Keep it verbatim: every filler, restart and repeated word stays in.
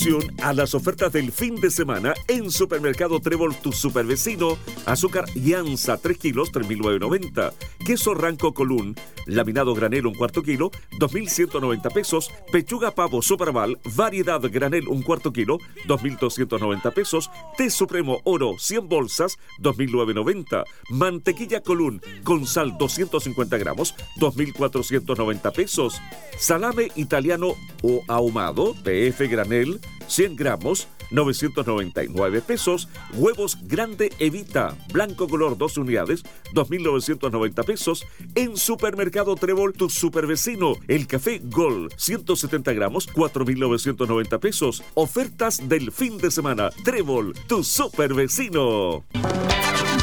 Atención a las ofertas del fin de semana en Supermercado Trébol, tu supervecino. Azúcar Llanza, tres kilos, tres mil novecientos noventa. Queso Ranco Colún, laminado granel, un cuarto kilo, dos mil ciento noventa pesos. Pechuga pavo Sopraval, variedad granel, un cuarto kilo, dos mil doscientos noventa pesos. Té Supremo Oro, cien bolsas, dos mil novecientos noventa. Mantequilla Colún, con sal, doscientos cincuenta gramos, dos mil cuatrocientos noventa pesos. Salame italiano o ahumado, P F granel, cien gramos, novecientos noventa y nueve pesos. Huevos grande Evita, blanco color, dos unidades, dos mil novecientos noventa pesos. En Supermercado Trébol, tu supervecino. El café Gol, ciento setenta gramos, cuatro mil novecientos noventa pesos. Ofertas del fin de semana. Trébol, tu supervecino.